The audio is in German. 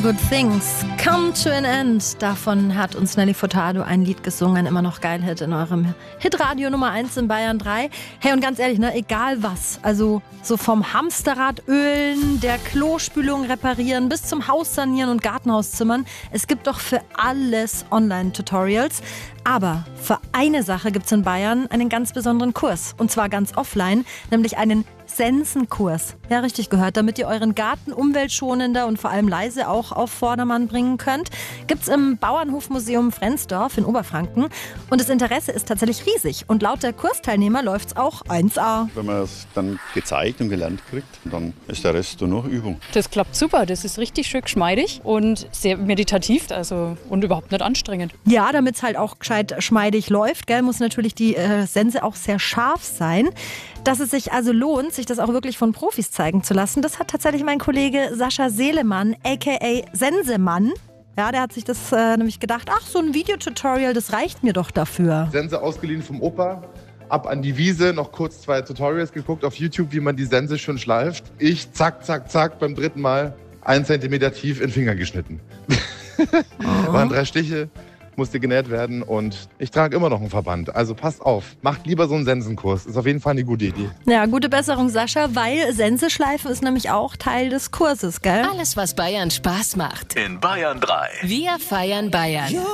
Good Things Come to an End. Davon hat uns Nelly Furtado ein Lied gesungen. Immer noch geil Hit in eurem Hitradio Nummer 1 in Bayern 3. Hey, und ganz ehrlich, ne, egal was. Also so vom Hamsterrad ölen, der Klospülung reparieren, bis zum Haus sanieren und Gartenhauszimmern. Es gibt doch für alles Online-Tutorials. Aber für eine Sache gibt es in Bayern einen ganz besonderen Kurs. Und zwar ganz offline, nämlich einen Sensenkurs. Ja, richtig gehört. Damit ihr euren Garten umweltschonender und vor allem leise auch auf Vordermann bringen könnt, gibt's im Bauernhofmuseum Frensdorf in Oberfranken. Und das Interesse ist tatsächlich riesig. Und laut der Kursteilnehmer läuft's auch 1A. Wenn man es dann gezeigt und gelernt kriegt, dann ist der Rest nur noch Übung. Das klappt super. Das ist richtig schön geschmeidig und sehr meditativ, und überhaupt nicht anstrengend. Ja, damit es halt auch gescheit schmeidig läuft, gell, muss natürlich die Sense auch sehr scharf sein. Dass es sich also lohnt, sich das auch wirklich von Profis zeigen zu lassen, das hat tatsächlich mein Kollege Sascha Seelemann, a.k.a. Sensemann. Ja, der hat sich das nämlich gedacht, ach, so ein Videotutorial, das reicht mir doch dafür. Sense ausgeliehen vom Opa, ab an die Wiese, noch kurz 2 Tutorials geguckt auf YouTube, wie man die Sense schön schleift. Ich, zack, zack, zack, beim 3. Mal 1 Zentimeter tief in den Finger geschnitten. Waren 3 Stiche. Musste genäht werden und ich trage immer noch einen Verband. Also passt auf, macht lieber so einen Sensenkurs. Ist auf jeden Fall eine gute Idee. Ja, gute Besserung, Sascha, weil Senseschleifen ist nämlich auch Teil des Kurses, gell? Alles, was Bayern Spaß macht. In Bayern 3. Wir feiern Bayern.